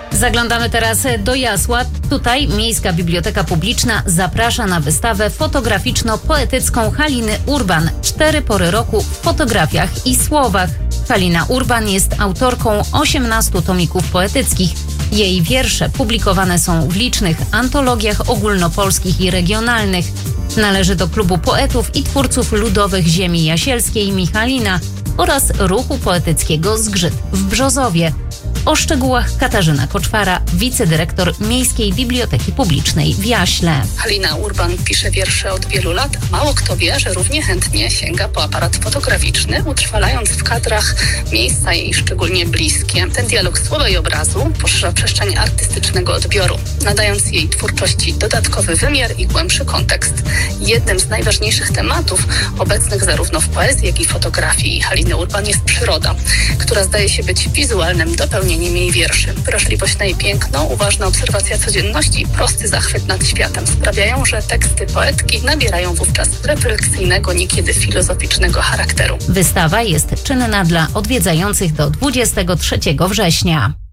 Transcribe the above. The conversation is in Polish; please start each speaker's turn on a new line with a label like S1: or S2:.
S1: Zaglądamy teraz do Jasła. Tutaj Miejska Biblioteka Publiczna zaprasza na wystawę fotograficzno-poetycką Haliny Urban. 4 pory roku w fotografiach i słowach. Halina Urban jest autorką 18 tomików poetyckich. Jej wiersze publikowane są w licznych antologiach ogólnopolskich i regionalnych. Należy do klubu poetów i twórców ludowych ziemi jasielskiej Michalina oraz ruchu poetyckiego Zgrzyt w Brzozowie. O szczegółach Katarzyna Koczwara, wicedyrektor Miejskiej Biblioteki Publicznej w Jaśle.
S2: Halina Urban pisze wiersze od wielu lat. Mało kto wie, że równie chętnie sięga po aparat fotograficzny, utrwalając w kadrach miejsca jej szczególnie bliskie. Ten dialog słowa i obrazu poszerza przestrzeń artystycznego odbioru, nadając jej twórczości dodatkowy wymiar i głębszy kontekst. Jednym z najważniejszych tematów obecnych zarówno w poezji, jak i fotografii Haliny Urban jest przyroda, która zdaje się być wizualnym dopełnieniem jej wierszy. Wrażliwość na jej piękno, uważna obserwacja codzienności i prosty zachwyt nad światem sprawiają, że teksty poetki nabierają wówczas refleksyjnego, niekiedy filozoficznego charakteru.
S1: Wystawa jest czynna dla odwiedzających do 23 września.